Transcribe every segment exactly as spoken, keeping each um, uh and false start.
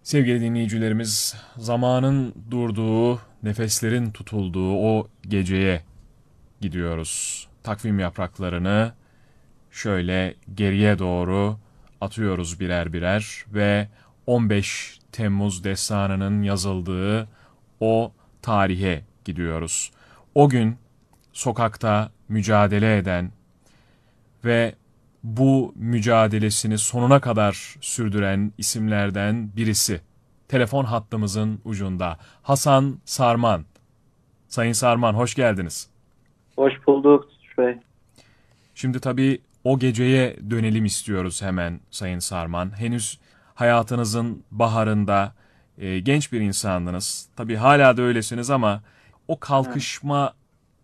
Sevgili dinleyicilerimiz, zamanın durduğu, nefeslerin tutulduğu o geceye gidiyoruz. Takvim yapraklarını şöyle geriye doğru atıyoruz birer birer ve on beş Temmuz destanının yazıldığı o tarihe gidiyoruz. O gün sokakta mücadele eden ve bu mücadelesini sonuna kadar sürdüren isimlerden birisi. Telefon hattımızın ucunda. Hasan Sarman. Sayın Sarman, hoş geldiniz. Hoş bulduk Bey. Şimdi tabii o geceye dönelim istiyoruz hemen Sayın Sarman. Henüz hayatınızın baharında e, genç bir insandınız. Tabii hala da öylesiniz ama o Evet. kalkışma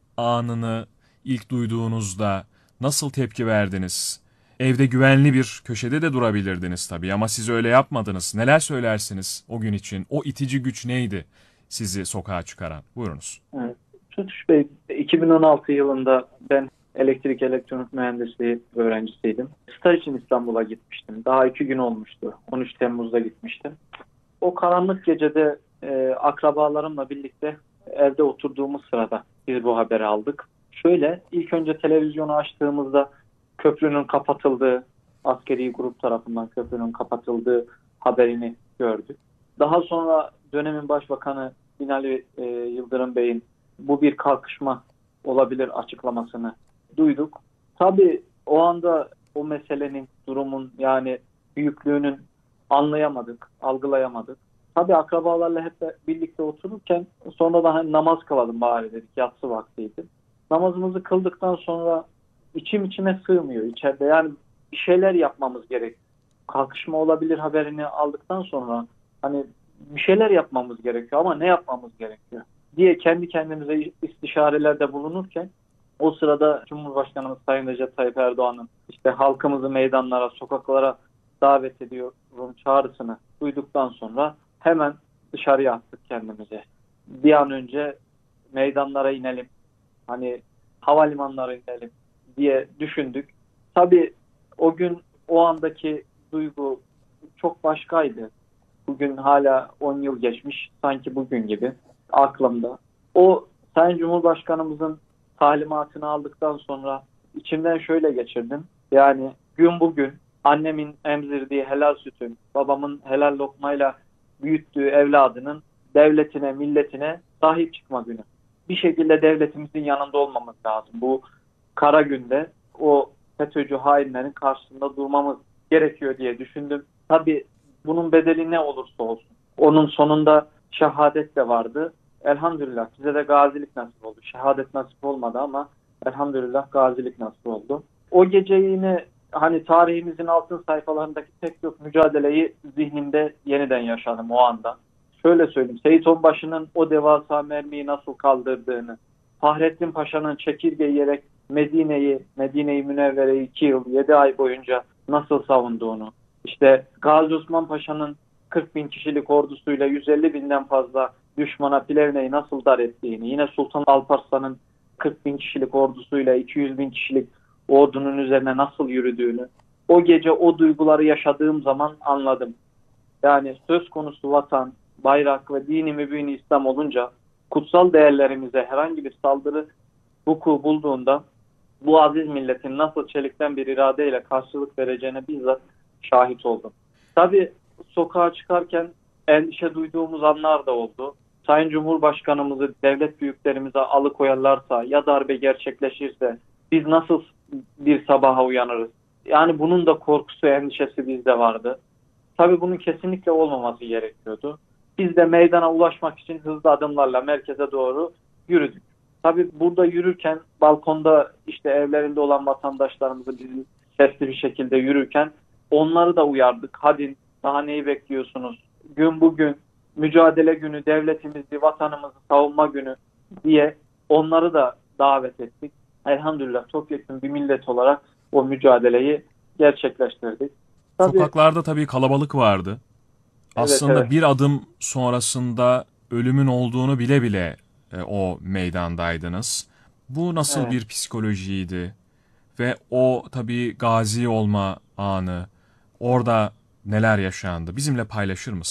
anını ilk duyduğunuzda nasıl tepki verdiniz? Evde güvenli bir köşede de durabilirdiniz tabii ama siz öyle yapmadınız. Neler söylersiniz o gün için? O itici güç neydi sizi sokağa çıkaran? Buyurunuz. Evet. Tutuş Bey, iki bin on altı yılında ben elektrik elektronik mühendisliği öğrencisiydim. Staj için İstanbul'a gitmiştim. Daha iki gün olmuştu. on üç Temmuz'da gitmiştim. O karanlık gecede e, akrabalarımla birlikte evde oturduğumuz sırada biz bu haberi aldık. Şöyle, ilk önce televizyonu açtığımızda köprünün kapatıldığı, askeri grup tarafından köprünün kapatıldığı haberini gördük. Daha sonra dönemin başbakanı Binali e, Yıldırım Bey'in bu bir kalkışma olabilir açıklamasını duyduk. Tabii o anda o meselenin, durumun yani büyüklüğünün anlayamadık, algılayamadık. Tabii akrabalarla hep birlikte otururken sonra da hani namaz kılalım bari dedik, yatsı vaktiydi. Namazımızı kıldıktan sonra içim içime sığmıyor içeride. Yani bir şeyler yapmamız gerek. Kalkışma olabilir haberini aldıktan sonra hani bir şeyler yapmamız gerekiyor ama ne yapmamız gerekiyor diye kendi kendimize istişarelerde bulunurken o sırada Cumhurbaşkanımız Sayın Recep Tayyip Erdoğan'ın işte halkımızı meydanlara, sokaklara davet ediyorum çağrısını duyduktan sonra hemen dışarıya attık kendimizi. Bir an önce meydanlara inelim, hani havalimanlara inelim diye düşündük. Tabii o gün o andaki duygu çok başkaydı. Bugün hala on yıl geçmiş, sanki bugün gibi aklımda. O Sayın Cumhurbaşkanımızın talimatını aldıktan sonra içimden şöyle geçirdim. Yani gün bugün annemin emzirdiği helal sütün, babamın helal lokmayla büyüttüğü evladının devletine, milletine sahip çıkma günü. Bir şekilde devletimizin yanında olmamız lazım. Bu kara günde o FETÖ'cü hainlerin karşısında durmamız gerekiyor diye düşündüm. Tabii bunun bedeli ne olursa olsun. Onun sonunda şehadet de vardı. Elhamdülillah bize de gazilik nasip oldu. Şehadet nasip olmadı ama elhamdülillah gazilik nasip oldu. O gece yine hani tarihimizin altın sayfalarındaki pek çok mücadeleyi zihnimde yeniden yaşadım o anda. Şöyle söyleyeyim, Seyit Onbaşı'nın o devasa mermiyi nasıl kaldırdığını, Fahrettin Paşa'nın çekirge yiyerek Medine'yi, Medine-i Münevvere'yi iki yıl, yedi ay boyunca nasıl savunduğunu, işte Gazi Osman Paşa'nın kırk bin kişilik ordusuyla yüz elli binden fazla düşmana Plevne'yi nasıl dar ettiğini, yine Sultan Alparslan'ın kırk bin kişilik ordusuyla iki yüz bin kişilik ordunun üzerine nasıl yürüdüğünü, o gece o duyguları yaşadığım zaman anladım. Yani söz konusu vatan, bayrak ve dini mübini İslam olunca kutsal değerlerimize herhangi bir saldırı vuku bulduğunda bu aziz milletin nasıl çelikten bir iradeyle karşılık vereceğine bizzat şahit oldum. Tabii sokağa çıkarken endişe duyduğumuz anlar da oldu. Sayın Cumhurbaşkanımızı devlet büyüklerimize alıkoyarlarsa ya darbe gerçekleşirse biz nasıl bir sabaha uyanırız? Yani bunun da korkusu, endişesi bizde vardı. Tabii bunun kesinlikle olmaması gerekiyordu. Biz de meydana ulaşmak için hızlı adımlarla merkeze doğru yürüdük. Tabii burada yürürken balkonda işte evlerinde olan vatandaşlarımızı bizim sesli bir şekilde yürürken onları da uyardık. Hadi daha neyi bekliyorsunuz? Gün bugün mücadele günü, devletimizi, vatanımızı savunma günü diye onları da davet ettik. Elhamdülillah çok yakın bir millet olarak o mücadeleyi gerçekleştirdik. Tabii Sokaklarda tabii kalabalık vardı. evet Aslında evet. bir adım sonrasında ölümün olduğunu bile bile e, o meydandaydınız. Bu nasıl Evet. bir psikolojiydi? Ve o tabii gazi olma anı, orada neler yaşandı? Bizimle paylaşır mısın?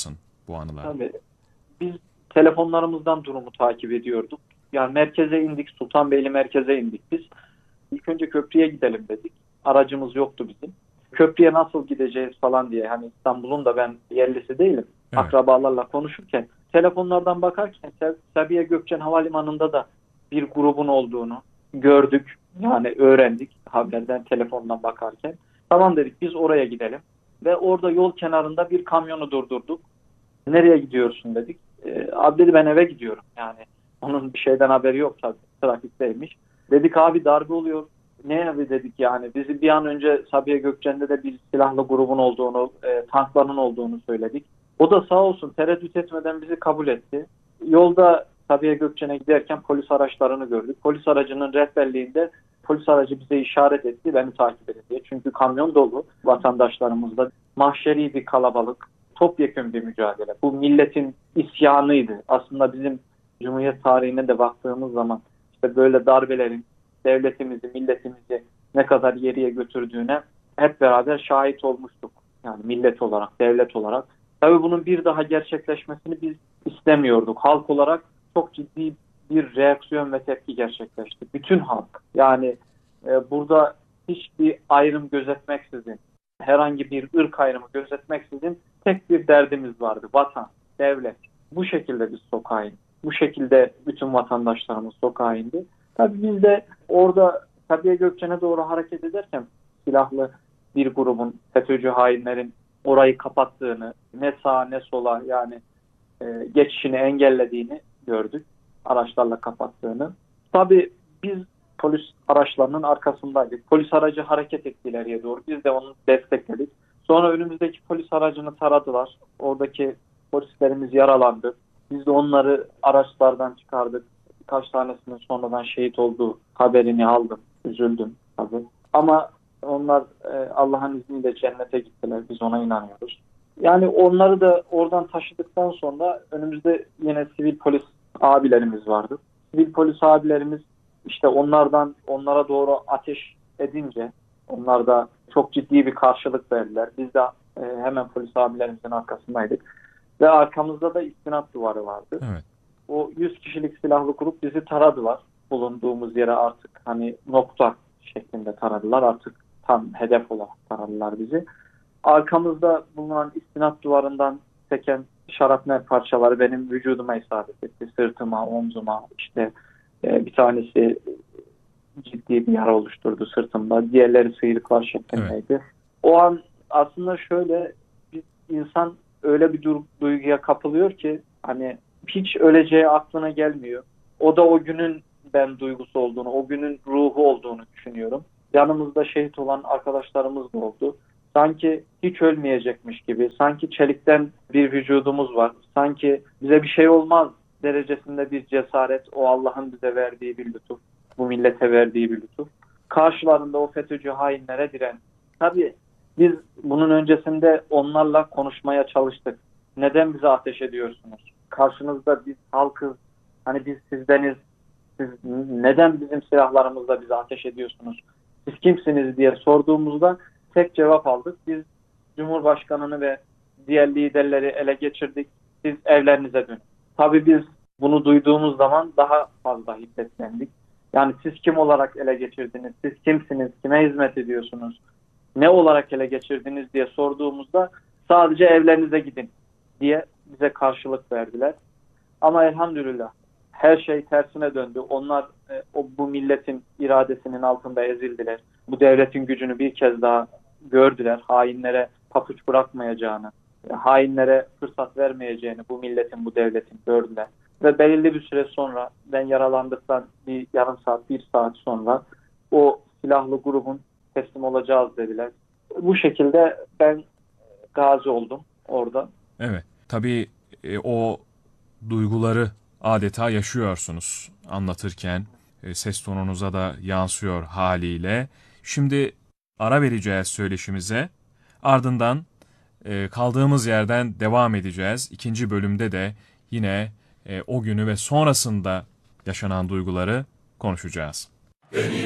bu anılar? Tabii. Biz telefonlarımızdan durumu takip ediyorduk. Yani merkeze indik, Sultanbeyli merkeze indik biz. İlk önce köprüye gidelim dedik. Aracımız yoktu bizim. Köprüye nasıl gideceğiz falan diye. Hani İstanbul'un da ben yerlisi değilim. Evet. Akrabalarla konuşurken, telefonlardan bakarken Sabiha Gökçen Havalimanı'nda da bir grubun olduğunu gördük. Yani öğrendik haberden, telefondan bakarken. Tamam dedik, biz oraya gidelim. Ve orada yol kenarında bir kamyonu durdurduk. Nereye gidiyorsun dedik. E, abi dedi, ben eve gidiyorum. Yani onun bir şeyden haberi yok tabii. Trafikteymiş. Dedik abi, darbe oluyor. Ne evi dedik yani. Bizi bir an önce Sabiha Gökçen'de de bir silahlı grubun olduğunu, e, tankların olduğunu söyledik. O da sağ olsun tereddüt etmeden bizi kabul etti. Yolda Sabiha Gökçen'e giderken polis araçlarını gördük. Polis aracının rehberliğinde polis aracı bize işaret etti, beni takip edin diye. Çünkü kamyon dolu vatandaşlarımızla. Mahşeri bir kalabalık. Topyekun bir mücadele. Bu milletin isyanıydı. Aslında bizim Cumhuriyet tarihine de baktığımız zaman işte böyle darbelerin devletimizi, milletimizi ne kadar geriye götürdüğüne hep beraber şahit olmuştuk. Yani millet olarak, devlet olarak. Tabii bunun bir daha gerçekleşmesini biz istemiyorduk. Halk olarak çok ciddi bir reaksiyon ve tepki gerçekleşti. Bütün halk. Yani e, burada hiçbir ayrım gözetmeksizin, herhangi bir ırk ayrımı gözetmeksizin tek bir derdimiz vardı. Vatan, devlet. Bu şekilde biz sokağa indik. Bu şekilde bütün vatandaşlarımız sokağa indi. Tabii biz de orada Sabiha Gökçen'e doğru hareket ederken silahlı bir grubun, FETÖ'cü hainlerin orayı kapattığını, ne sağa ne sola yani e, geçişini engellediğini gördük. Araçlarla kapattığını. Tabii biz polis araçlarının arkasındaydık. Polis aracı hareket etti ileriye doğru. Biz de onu destekledik. Sonra önümüzdeki polis aracını taradılar. Oradaki polislerimiz yaralandı. Biz de onları araçlardan çıkardık. Birkaç tanesinin sonradan şehit olduğu haberini aldım. Üzüldüm tabii. Ama onlar e, Allah'ın izniyle cennete gittiler. Biz ona inanıyoruz. Yani onları da oradan taşıdıktan sonra önümüzde yine sivil polis abilerimiz vardı. Sivil polis abilerimiz işte onlardan onlara doğru ateş edince onlar da çok ciddi bir karşılık verdiler. Biz de e, hemen polis abilerimizin arkasındaydık. Ve arkamızda da istinat duvarı vardı. Evet. O yüz kişilik silahlı grup bizi taradılar. Bulunduğumuz yere artık hani nokta şeklinde taradılar. Artık tam hedef olarak taradılar bizi. Arkamızda bulunan istinat duvarından seken şarapnel parçaları benim vücuduma isabet etti. Sırtıma, omzuma, işte e, bir tanesi ciddi bir yara oluşturdu sırtımda. Diğerleri sıyrıklar şeklindeydi. Evet. O an aslında şöyle bir insan öyle bir du- duyguya kapılıyor ki hani hiç öleceği aklına gelmiyor. O da o günün ben duygusu olduğunu, o günün ruhu olduğunu düşünüyorum. Yanımızda şehit olan arkadaşlarımız da oldu. Sanki hiç ölmeyecekmiş gibi, sanki çelikten bir vücudumuz var. Sanki bize bir şey olmaz derecesinde bir cesaret, o Allah'ın bize verdiği bir lütuf, bu millete verdiği bir lütuf. Karşılarında o FETÖ'cü hainlere diren. Tabii biz bunun öncesinde onlarla konuşmaya çalıştık. Neden bize ateş ediyorsunuz? Karşınızda biz halkız, hani biz sizdeniz, siz neden bizim silahlarımızla bize ateş ediyorsunuz? Siz kimsiniz diye sorduğumuzda tek cevap aldık. Biz Cumhurbaşkanını ve diğer liderleri ele geçirdik. Siz evlerinize dönün. Tabii biz bunu duyduğumuz zaman daha fazla hiddetlendik. Yani siz kim olarak ele geçirdiniz? Siz kimsiniz? Kime hizmet ediyorsunuz? Ne olarak ele geçirdiniz diye sorduğumuzda sadece evlerinize gidin diye bize karşılık verdiler. Ama elhamdülillah her şey tersine döndü. Onlar e, o bu milletin iradesinin altında ezildiler. Bu devletin gücünü bir kez daha gördüler. Hainlere papuç bırakmayacağını, hainlere fırsat vermeyeceğini bu milletin, bu devletin gördüler. Ve belirli bir süre sonra ben yaralandıktan bir yarım saat, bir saat sonra o silahlı grubun teslim olacağız dediler. Bu şekilde ben gazi oldum orada. Evet. Tabii e, o duyguları adeta yaşıyorsunuz anlatırken. E, ses tonunuza da yansıyor haliyle. Şimdi ara vereceğiz söyleşimize. Ardından e, kaldığımız yerden devam edeceğiz. İkinci bölümde de yine e, o günü ve sonrasında yaşanan duyguları konuşacağız. Beni